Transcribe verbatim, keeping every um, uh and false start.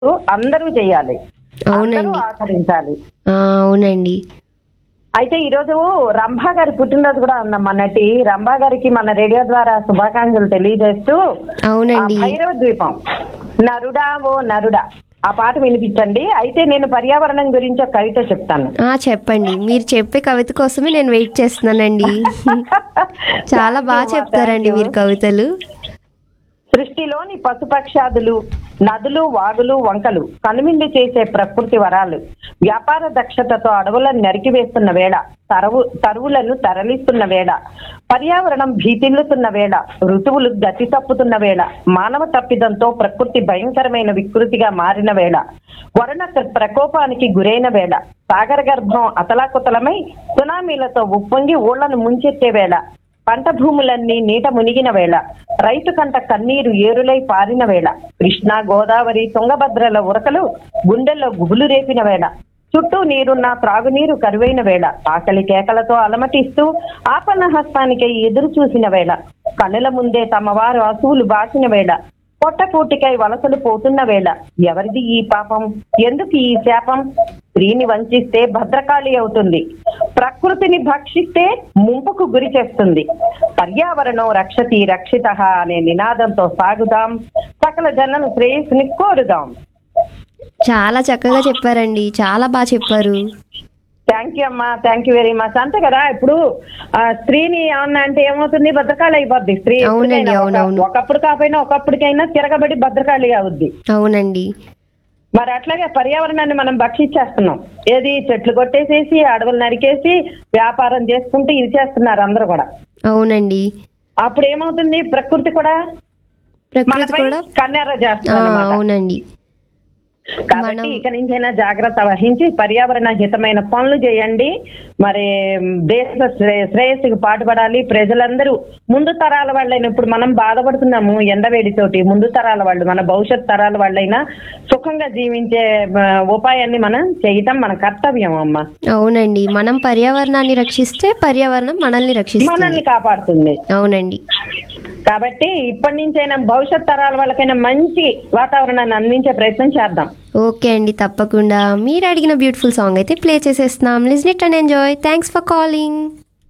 అందరూ చేయాలి, అందరూ అవునండి. ఆచరించాలి. ఆ! అవునండి. అయితే ఈరోజు రంభా గారి పుట్టినరోజు కూడా ఉందమ్మా. నటి రంభా గారికి మన రేడియో ద్వారా శుభాకాంక్షలు తెలియజేస్తూ ఆ అవునండి. భైరవ ద్వీపం నరుడా ఓ నరుడా ఆ పాట వినిపించండి. అయితే నేను పర్యావరణం గురించి ఒక కవిత చెప్తాను. ఆ! చెప్పండి. మీరు చెప్పే కవిత కోసమే నేను వెయిట్ చేస్తున్నానండి. చాలా థ్యాంక్ బా యూ అమ్మా, థ్యాంక్ చెప్తారండి యూ. మీరు కవితలు. సృష్టిలోని పశుపక్షాదులు, నదులు, వాగులు, వంకలు కనుమిండి చేసే ప్రకృతి వరాలు, వ్యాపార దక్షతతో అడవులను నరికివేస్తున్న వేళ, తరవు తరువులను తరలిస్తున్న వేళ, పర్యావరణం భీతిల్లుతున్న వేళ, ఋతువులు గతి తప్పుతున్న వేళ, మానవ తప్పిదంతో ప్రకృతి భయంకరమైన వికృతిగా మారిన వేళ, వరుణ ప్రకోపానికి గురైన వేళ, సాగర గర్భం అతలాకుతలమై సునామీలతో ఉప్పొంగి ఊళ్లను ముంచెత్తే వేళ, పంట భూములన్నీ నీట మునిగిన వేళ, రైతు కంట కన్నీరు ఏరులై పారిన వేళ, కృష్ణా గోదావరి తుంగభద్రల ఉరకలు గుండెల్లో గుబులు రేపిన వేళ, చుట్టూ నీరున్న త్రాగునీరు కరువైన వేళ, ఆకలి కేకలతో అలమటిస్తూ ఆపన్న హస్తానికై ఎదురు చూసిన వేళ, కనుల ముందే తమ వారు అసువులు బాసిన వేళ, పొట్టకూటికై వలసలు పోతున్న వేళ, ఎవరిది ఈ పాపం, ఎందుకు ఈ శాపం, స్త్రీని వంచిస్తే భద్రకాళి అవుతుంది, ప్రకృతిని భక్షిస్తే ముంపుకు గురి చేస్తుంది, పర్యావరణం రక్షతి రక్షిత అనే నినాదంతో సాగుదాం, సకల జనం శ్రేయస్సుని కోరుదాం. చాలా చక్కగా చెప్పారండి. చాలా బాగా చెప్పారు. థ్యాంక్ యూ అమ్మా, థ్యాంక్ యూ వెరీ మచ్. అంతే కదా, ఇప్పుడు ఆ, స్త్రీని ఏమన్నా అంటే ఏమవుతుంది, భద్రకాళి అయిపోద్ది స్త్రీ. అవునండి, ఎప్పుడైనా ఒక- అవునవును. ఒకప్పుడు కాకపోయినా ఒకప్పటికైనా తిరగబడి భద్రకాళి అవుద్ది. అవునండి. మరి అట్లాగే పర్యావరణాన్ని మనం భక్షించేస్తున్నాం. ఏది చెట్లు కొట్టేసేసి అడవులు నరికేసి వ్యాపారం చేసుకుంటూ ఇది చేస్తున్నారు అందరూ కూడా. అవునండి. అప్పుడు ఏమవుతుంది, ప్రకృతి కూడా ప్రకృతి మనపై కూడా కన్నెర్ర ఆ, చేస్తుంది అన్నమాట. అవునండి. కాబట్టి మనం ఇక నుంచైనా జాగ్రత్త వహించి పర్యావరణ హితమైన పనులు చేయండి. మరి దేశ శ్రే- శ్రేయస్సుకి పాటుపడాలి. ప్రజలందరూ ముందు తరాల వాళ్ళైనా, ఇప్పుడు మనం బాధపడుతున్నాము ఎండవేడితోటి, ముందు తరాల వాళ్ళు, మన భవిష్యత్ తరాల వాళ్ళైనా సుఖంగా జీవించే ఆ, ఉపాయాన్ని మనం చేయటం మన కర్తవ్యం అమ్మ. అవునండి. మనం పర్యావరణాన్ని రక్షిస్తే పర్యావరణం మనల్ని రక్షిస్తుంది. మనల్ని కాపాడుతుంది. అవునండి. కాబట్టి ఇప్పటి నుంచైనా భవిష్యత్ తరాల వాళ్ళకైనా మంచి వాతావరణాన్ని అందించే ప్రయత్నం చేద్దాం. ఓకే అండి, తప్పకుండా. మీరు అడిగిన బ్యూటిఫుల్ సాంగ్ అయితే ప్లే చేసేస్తున్నాం. Listen it and enjoy. Thanks for calling.